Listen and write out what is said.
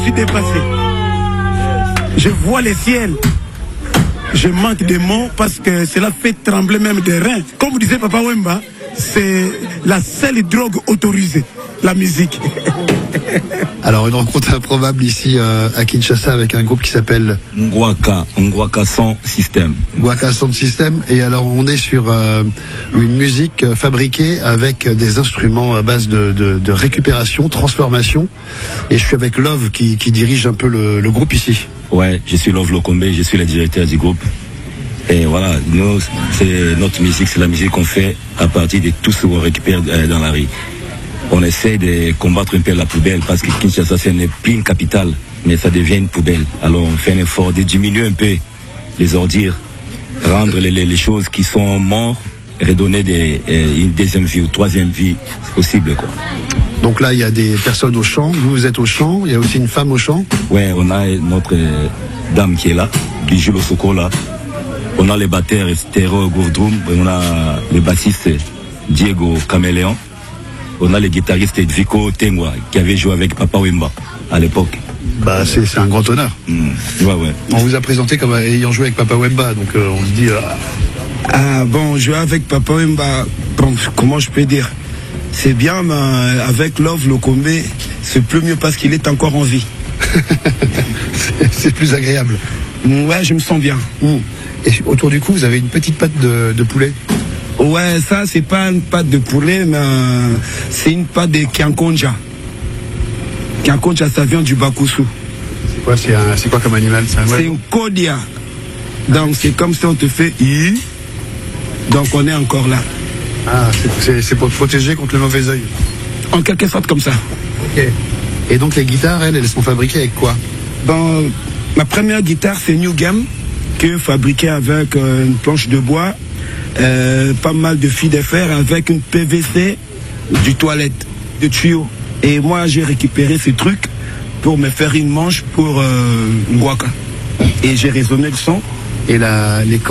suis dépassé. Je vois les ciels. Je manque de mots parce que cela fait trembler même des reins. Comme vous disiez Papa Wemba, c'est la seule drogue autorisée, la musique. Alors une rencontre improbable ici à Kinshasa avec un groupe qui s'appelle Ngwaka Sound System. Ngwaka Sound System. Et alors on est sur une musique fabriquée avec des instruments à base de récupération, transformation. Et je suis avec Love qui dirige un peu le groupe ici. Ouais, je suis Love Lokombe, je suis le directeur du groupe. Et voilà, nous, c'est notre musique, c'est la musique qu'on fait à partir de tout ce qu'on récupère dans la rue. On essaie de combattre un peu la poubelle parce que Kinshasa, c'est une plus une capitale, mais ça devient une poubelle. Alors on fait un effort de diminuer un peu les ordures, rendre les choses qui sont mortes, redonner une deuxième vie ou troisième vie, c'est possible, quoi. Donc là, il y a des personnes au chant, vous êtes au chant, il y a aussi une femme au chant. Ouais, on a notre dame qui est là, Bijou Losoko là. On a les batteurs Stéro Gourdroum, on a le bassiste Diego Caméléon, on a le guitariste Vico Tengwa qui avait joué avec Papa Wemba à l'époque. Bah c'est un grand honneur. Ouais. On vous a présenté comme ayant joué avec Papa Wemba, donc on se dit... Ah bon, jouer avec Papa Wemba, bon, comment je peux dire? C'est bien, mais avec Love Lokombe, c'est plus mieux parce qu'il est encore en vie. C'est plus agréable. Ouais, je me sens bien. Et autour du cou, vous avez une petite patte de poulet. Ouais, ça, c'est pas une pâte de poulet, mais c'est une pâte de Kiankonja. Kiankonja, ça vient du Bakusu. C'est quoi, c'est quoi comme animal? C'est une kodia. Donc, c'est comme si on te fait I. Donc, on est encore là. Ah, c'est pour te protéger contre le mauvais œil. En quelque sorte comme ça. Ok. Et donc, les guitares, elles sont fabriquées avec quoi? Bon, ma première guitare, c'est New Game, qui est fabriquée avec une planche de bois, pas mal de fils de fer avec une PVC, du toilette, de tuyaux. Et moi, j'ai récupéré ces trucs pour me faire une manche pour Ngwaka. Et j'ai résonné le son. Et les